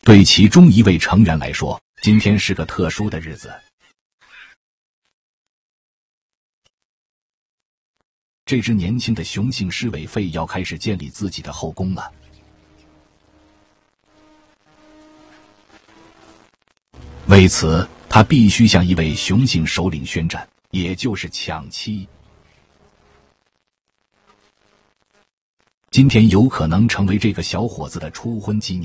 对其中一位成员来说，今天是个特殊的日子。这只年轻的雄性狮尾吠要开始建立自己的后宫了。为此，他必须向一位雄性首领宣战，也就是抢妻。今天有可能成为这个小伙子的初婚纪念。